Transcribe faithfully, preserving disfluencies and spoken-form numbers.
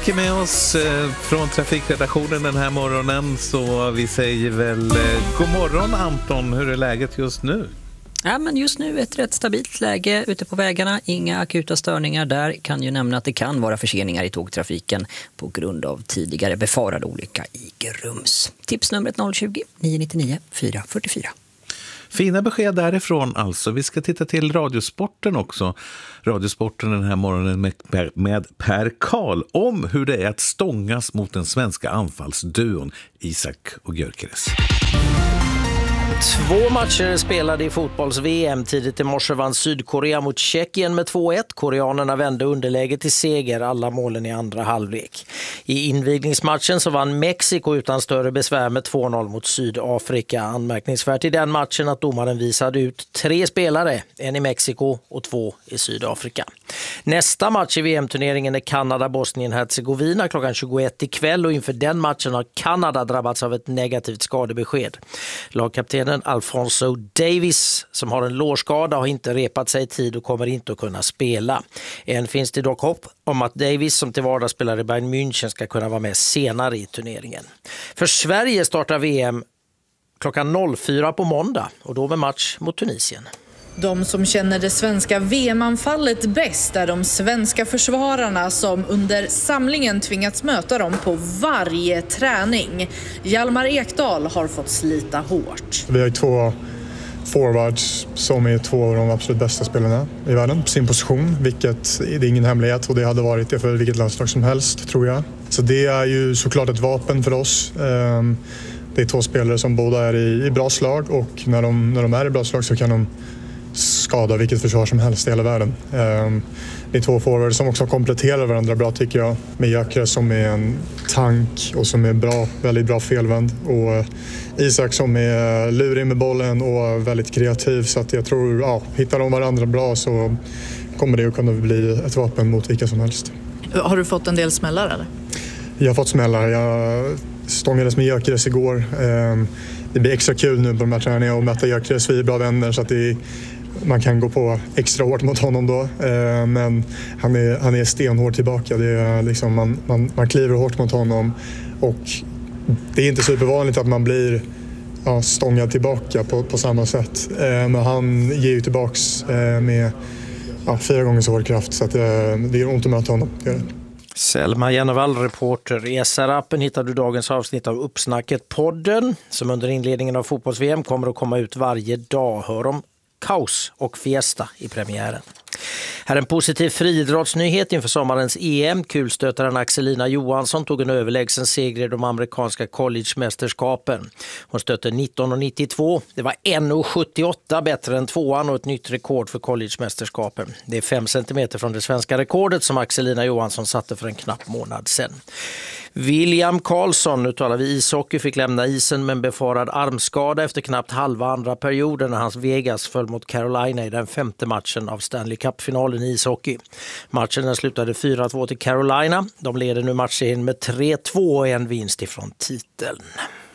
Trafik är med oss eh, från trafikredaktionen den här morgonen, så vi säger väl eh, god morgon Anton, hur är läget just nu? Ja, men just nu ett rätt stabilt läge ute på vägarna, inga akuta störningar där. Kan ju nämna att det kan vara förseningar i tågtrafiken på grund av tidigare befarad olycka i Grums. Tipsnumret noll tjugo, nio nio nio, fyra fyra fyra. Fina besked därifrån alltså. Vi ska titta till Radiosporten också. Radiosporten den här morgonen med, med Per Karl om hur det är att stångas mot den svenska anfallsduon Isak och Gyökeres. Två matcher spelade i fotbolls-V M. Tidigt i morse vann Sydkorea mot Tjeckien med två ett. Koreanerna vände underläget till seger, alla målen i andra halvlek. I invigningsmatchen så vann Mexiko utan större besvär med två noll mot Sydafrika. Anmärkningsvärt i den matchen att domaren visade ut tre spelare, en i Mexiko och två i Sydafrika. Nästa match i V M-turneringen är Kanada-Bosnien-Herzegovina klockan tjugoett ikväll, och inför den matchen har Kanada drabbats av ett negativt skadebesked. Lagkapten Alphonso Davies, som har en lårskada, har inte repat sig i tid och kommer inte att kunna spela. Än finns det dock hopp om att Davies, som till vardags spelar i Bayern München, ska kunna vara med senare i turneringen. För Sverige startar V M klockan noll fyra på måndag, och då med match mot Tunisien. De som känner det svenska V M-anfallet bäst är de svenska försvararna som under samlingen tvingats möta dem på varje träning. Hjalmar Ekdal har fått slita hårt. Vi har ju två forwards som är två av de absolut bästa spelarna i världen på sin position, vilket det är ingen hemlighet, och det hade varit det för vilket landslag som helst, tror jag. Så det är ju såklart ett vapen för oss. Det är två spelare som båda är i bra slag, och när de, när de är i bra slag så kan de skada vilket försvar som helst i hela världen. Det är två forwards som också kompletterar varandra bra, tycker jag. Med Gyökeres som är en tank och som är bra, väldigt bra felvänd. Och Isak som är lurig med bollen och väldigt kreativ. Så att jag tror, ja, hittar de varandra bra så kommer det att kunna bli ett vapen mot vilka som helst. Har du fått en del smällar eller? Jag har fått smällar. Jag stångades med Gyökeres igår. Det blir extra kul nu på de här träningarna och möta Gyökeres. Vi är bra vänner, så att det är, man kan gå på extra hårt mot honom då. Men han är, han är stenhård tillbaka. Det är liksom, man, man, man kliver hårt mot honom, och det är inte supervanligt att man blir ja, stångad tillbaka på, på samma sätt. Men han ger ju tillbaks med ja, fyra gånger så hård kraft, så att det är ont att möta honom. Det är det. Selma Jennevall, reporter. I S R-appen hittar du dagens avsnitt av Uppsnacket-podden, som under inledningen av fotbolls-V M kommer att komma ut varje dag. Hör om kaos och fiesta i premiären. Här är en positiv friidrottsnyhet inför sommarens E M. Kulstötaren Axelina Johansson tog en överlägsen seger i de amerikanska college-mästerskapen. Hon stötte nitton nittiotvå. Det var en sjuttioåtta bättre än tvåan och ett nytt rekord för college-mästerskapen. Det är fem centimeter från det svenska rekordet som Axelina Johansson satte för en knapp månad sedan. William Karlsson, nu talar vi ishockey, fick lämna isen med en befarad armskada efter knappt halva andra perioden när hans Vegas föll mot Carolina i den femte matchen av Stanley Cup-finalen i ishockey. Matchen slutade fyra två till Carolina. De leder nu matchen med tre två och en vinst ifrån titeln.